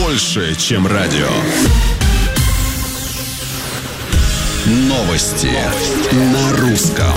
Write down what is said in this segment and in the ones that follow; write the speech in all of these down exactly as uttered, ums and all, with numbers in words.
больше, чем радио. Новости на русском.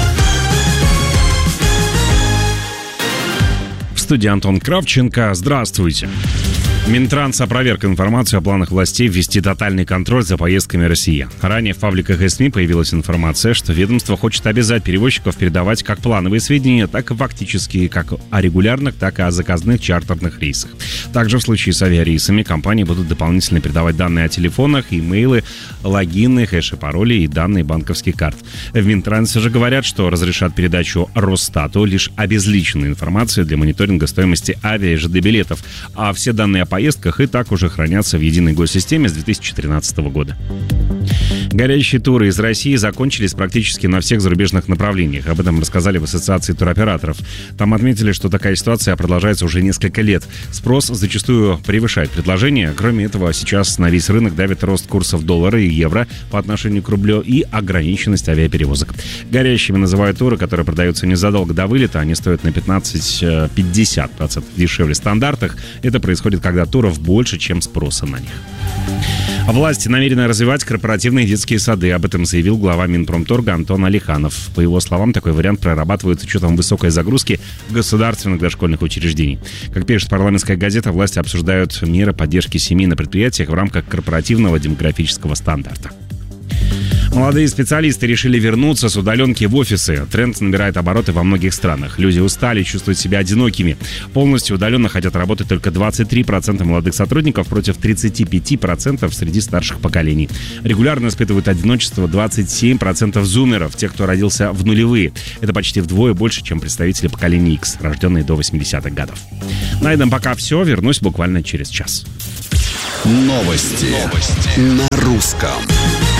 В студии Антон Кравченко. Здравствуйте. Минтранс опроверг информацию о планах властей ввести тотальный контроль за поездками россиян. Ранее в пабликах и СМИ появилась информация, что ведомство хочет обязать перевозчиков передавать как плановые сведения, так и фактические, как о регулярных, так и о заказных чартерных рейсах. Также в случае с авиарейсами компании будут дополнительно передавать данные о телефонах, имейлы, логины, хэши, пароли и данные банковских карт. В Минтрансе же говорят, что разрешат передачу Росстату лишь обезличенную информацию для мониторинга стоимости авиа и ЖД-билетов, а все данные о поездках и так уже хранятся в единой госсистеме с две тысячи тринадцатого года. Горящие туры из России закончились практически на всех зарубежных направлениях. Об этом рассказали в Ассоциации туроператоров. Там отметили, что такая ситуация продолжается уже несколько лет. Спрос зачастую превышает предложение. Кроме этого, сейчас на весь рынок давит рост курсов доллара и евро по отношению к рублю и ограниченность авиаперевозок. Горящими называют туры, которые продаются незадолго до вылета. Они стоят на пятнадцать-пятьдесят процентов дешевле стандартных. Это происходит, когда туров больше, чем спроса на них. Власти намерены развивать корпоративные детские сады. Об этом заявил глава Минпромторга Антон Алиханов. По его словам, такой вариант прорабатывают с учетом высокой загрузки государственных дошкольных учреждений. Как пишет парламентская газета, власти обсуждают меры поддержки семей на предприятиях в рамках корпоративного демографического стандарта. Молодые специалисты решили вернуться с удаленки в офисы. Тренд набирает обороты во многих странах. Люди устали, чувствуют себя одинокими. Полностью удаленно хотят работать только двадцать три процента молодых сотрудников против тридцать пять процентов среди старших поколений. Регулярно испытывают одиночество двадцать семь процентов зумеров, тех, кто родился в нулевые. Это почти вдвое больше, чем представители поколения X, рожденные до восьмидесятых годов. На этом пока все. Вернусь буквально через час. Новости, Новости. На русском.